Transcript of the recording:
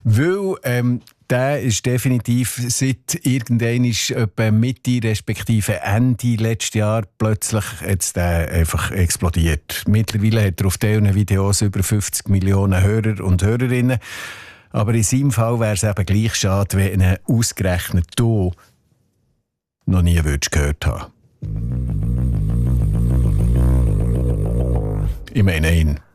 Weil der ist definitiv seit irgendwann etwa Mitte respektive Ende letztes Jahr plötzlich jetzt einfach explodiert. Mittlerweile hat er auf diesen Videos über 50 Millionen Hörer und Hörerinnen. Aber in seinem Fall wäre es eben gleich schade, wenn ihn ausgerechnet du noch nie gehört haben. Ich meine ihn.